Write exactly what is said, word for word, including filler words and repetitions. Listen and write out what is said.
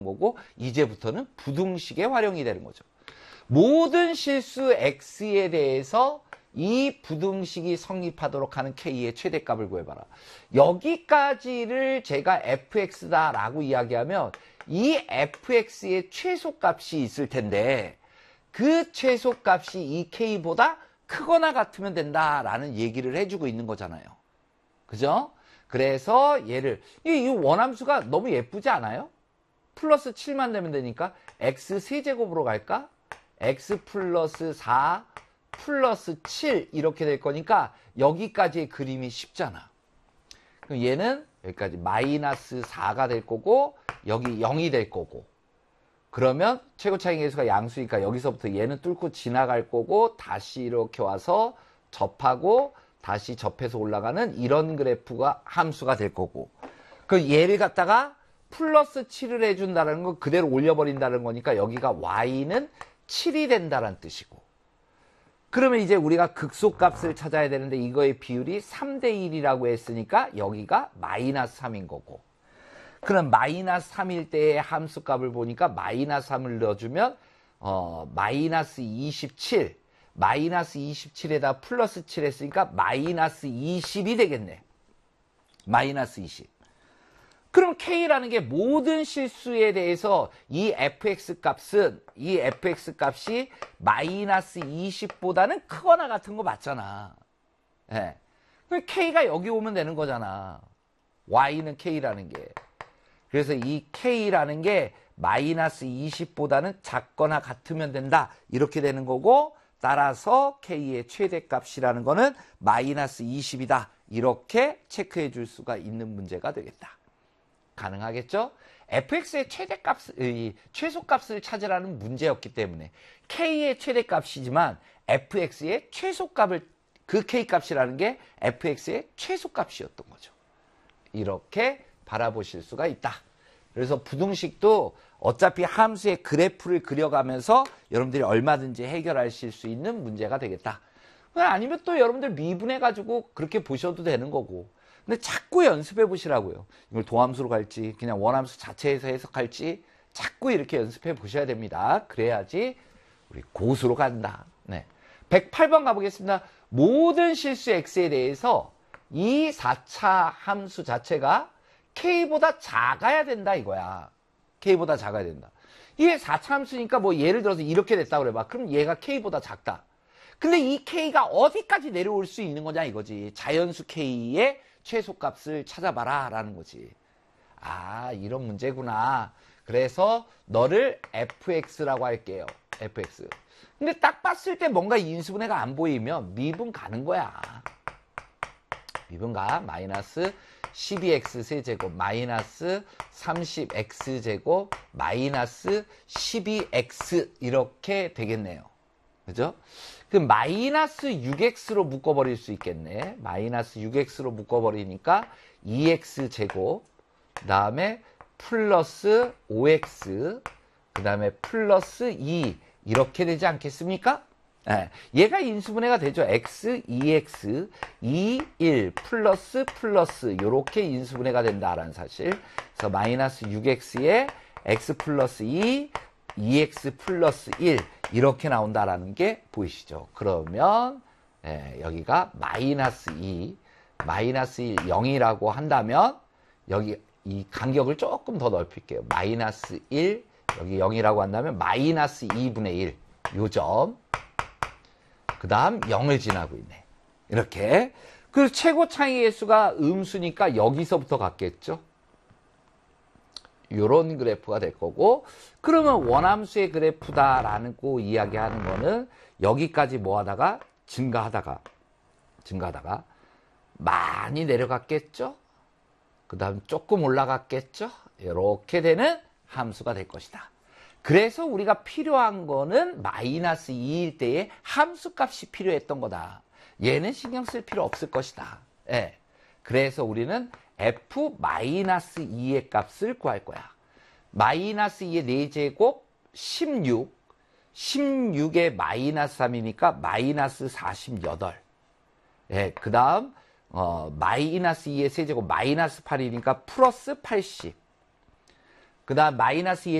거고 이제부터는 부등식에 활용이 되는 거죠. 모든 실수 x에 대해서 이 부등식이 성립하도록 하는 k의 최대값을 구해봐라. 여기까지를 제가 fx다라고 이야기하면 이 fx의 최소값이 있을 텐데 그 최소값이 이 k보다 크거나 같으면 된다라는 얘기를 해주고 있는 거잖아요. 그죠? 그래서 얘를 이 원함수가 너무 예쁘지 않아요? 플러스 칠만 되면 되니까 x 세제곱으로 갈까? x 플러스 사 플러스 칠 이렇게 될 거니까 여기까지의 그림이 쉽잖아. 그럼 얘는 여기까지 마이너스 사가 될 거고 여기 영이 될 거고 그러면 최고 차이 계수가 양수니까 여기서부터 얘는 뚫고 지나갈 거고 다시 이렇게 와서 접하고 다시 접해서 올라가는 이런 그래프가 함수가 될 거고 그 얘를 갖다가 플러스 칠을 해준다는 건 그대로 올려버린다는 거니까 여기가 y는 칠이 된다는 뜻이고 그러면 이제 우리가 극소값을 찾아야 되는데 이거의 비율이 삼 대 일이라고 했으니까 여기가 마이너스 삼인 거고 그럼 마이너스 삼일 때의 함수값을 보니까 마이너스 삼을 넣어주면 어, 마이너스 이십칠 마이너스 이십칠에다 플러스 칠 했으니까 마이너스 이십이 되겠네. 마이너스 이십. 그럼 k라는 게 모든 실수에 대해서 이 fx 값은 이 fx 값이 마이너스 이십보다는 크거나 같은 거 맞잖아. 예. 그럼 k가 여기 오면 되는 거잖아. y는 k라는 게. 그래서 이 k라는 게 마이너스 이십보다는 작거나 같으면 된다. 이렇게 되는 거고 따라서 k의 최대값이라는 거는 마이너스 이십이다. 이렇게 체크해 줄 수가 있는 문제가 되겠다. 가능하겠죠? fx의 최대값, 최소값을 찾으라는 문제였기 때문에 k의 최대값이지만 fx의 최소값을 그 k값이라는 게 fx의 최소값이었던 거죠. 이렇게 바라보실 수가 있다. 그래서 부등식도 어차피 함수의 그래프를 그려가면서 여러분들이 얼마든지 해결하실 수 있는 문제가 되겠다. 아니면 또 여러분들 미분해가지고 그렇게 보셔도 되는 거고. 근데 자꾸 연습해 보시라고요. 이걸 도함수로 갈지 그냥 원함수 자체에서 해석할지 자꾸 이렇게 연습해 보셔야 됩니다. 그래야지 우리 고수로 간다. 네. 백팔 번 가보겠습니다. 모든 실수 x에 대해서 이 사 차 함수 자체가 k보다 작아야 된다 이거야. k보다 작아야 된다. 이게 사 차 함수니까 뭐 예를 들어서 이렇게 됐다 그래봐. 그럼 얘가 k보다 작다. 근데 이 k가 어디까지 내려올 수 있는 거냐 이거지. 자연수 k의 최소값을 찾아봐라 라는 거지. 아 이런 문제구나. 그래서 너를 fx라고 할게요. fx. 근데 딱 봤을 때 뭔가 인수분해가 안 보이면 미분 가는 거야. 미분 가. 마이너스 십이 엑스 세제곱 마이너스 삼십 엑스 제곱 마이너스 십이 엑스 이렇게 되겠네요. 그죠? 그 마이너스 육 엑스로 묶어버릴 수 있겠네. 마이너스 육 엑스로 묶어버리니까 이 엑스 제곱 그 다음에 플러스 오 엑스 그 다음에 플러스 이 이렇게 되지 않겠습니까? 네. 얘가 인수분해가 되죠. x, 이 엑스, 이, 일 플러스 플러스 이렇게 인수분해가 된다라는 사실. 그래서 마이너스 육 엑스에 x 플러스 이, 이 엑스 플러스 일 이렇게 나온다라는 게 보이시죠? 그러면 예, 여기가 마이너스 이, 마이너스 일, 영이라고 한다면 여기 이 간격을 조금 더 넓힐게요. 마이너스 일, 여기 영이라고 한다면 마이너스 이분의 일 요 점. 그 다음 영을 지나고 있네. 이렇게. 그 최고 차이의 수가 음수니까 여기서부터 갔겠죠. 요런 그래프가 될 거고 그러면 원함수의 그래프다라고 이야기하는 거는 여기까지 뭐 하다가 증가하다가 증가하다가 많이 내려갔겠죠. 그 다음 조금 올라갔겠죠. 이렇게 되는 함수가 될 것이다. 그래서 우리가 필요한 거는 마이너스 이일 때의 함수값이 필요했던 거다. 얘는 신경 쓸 필요 없을 것이다. 예. 그래서 우리는 f 마이너스 이의 값을 구할 거야. 마이너스 이의 네 제곱 십육, 십육의 마이너스 삼이니까 마이너스 사십팔. 예. 그 다음 어, 마이너스 이의 세제곱 마이너스 팔이니까 플러스 팔십. 그 다음 마이너스 이의